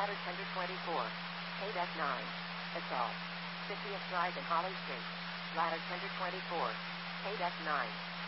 ladder tender 24. Paid F9. Assault. 50th Drive and Holly Street. Ladder tender 24. Paid F9.